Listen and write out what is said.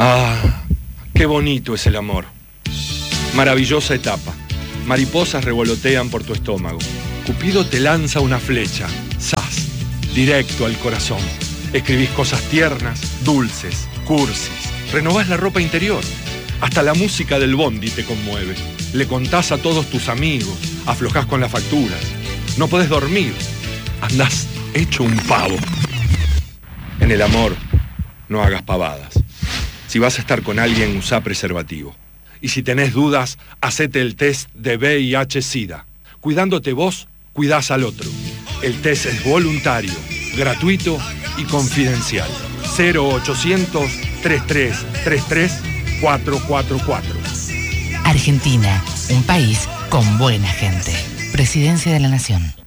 Ah, qué bonito es el amor. Maravillosa etapa. Mariposas revolotean por tu estómago. Cupido te lanza una flecha. ¡Zas! Directo al corazón. Escribís cosas tiernas, dulces, cursis. Renovás la ropa interior. Hasta la música del bondi te conmueve. Le contás a todos tus amigos. Aflojás con las facturas. No podés dormir. Andás hecho un pavo. En el amor, no hagas pavadas. Si vas a estar con alguien, usá preservativo. Y si tenés dudas, hacete el test de VIH-Sida. Cuidándote vos, cuidás al otro. El test es voluntario, gratuito y confidencial. 0800-3333-444. Argentina, un país con buena gente. Presidencia de la Nación.